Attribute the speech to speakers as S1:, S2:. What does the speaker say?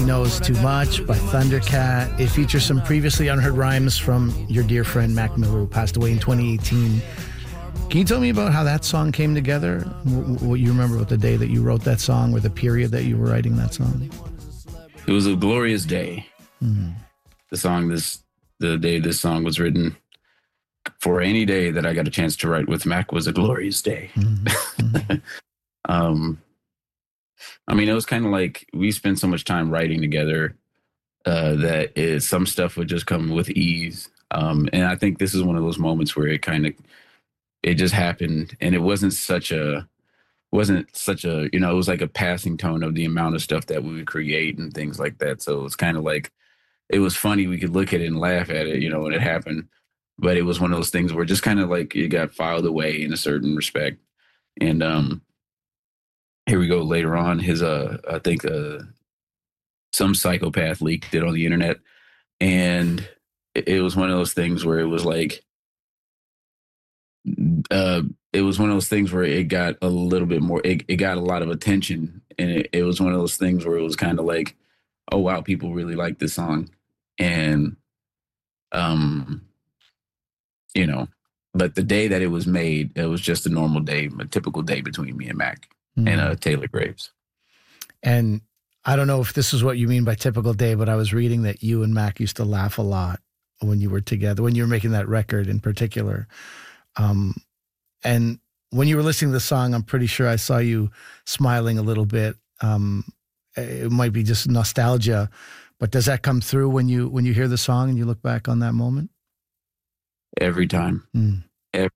S1: Knows Too Much by Thundercat. It features some previously unheard rhymes from your dear friend Mac Miller, who passed away in 2018. Can you tell me about how that song came together? What you remember about the day that you wrote that song or the period that you were writing that song?
S2: It was a glorious day. Mm-hmm. The day this song was written, for any day that I got a chance to write with Mac was a glorious day. Mm-hmm. I mean, it was kind of like we spent so much time writing together that some stuff would just come with ease. And I think this is one of those moments where it just happened, and it wasn't such a, it was like a passing tone of the amount of stuff that we would create and things like that. So it's kind of like, it was funny. We could look at it and laugh at it, when it happened, but it was one of those things where just kind of like it got filed away in a certain respect. And here we go later on. I think some psychopath leaked it on the internet, and it was one of those things where it was like, it was one of those things where it got a little bit more, it got a lot of attention, and it was one of those things where it was kind of like, oh wow, people really like this song. And but the day that it was made, it was just a normal day, a typical day between me and Mac and Taylor Graves.
S1: And I don't know if this is what you mean by typical day, but I was reading that you and Mac used to laugh a lot when you were together, when you were making that record in particular. And when you were listening to the song, I'm pretty sure I saw you smiling a little bit. It might be just nostalgia, but does that come through when you hear the song and you look back on that moment?
S2: Every time.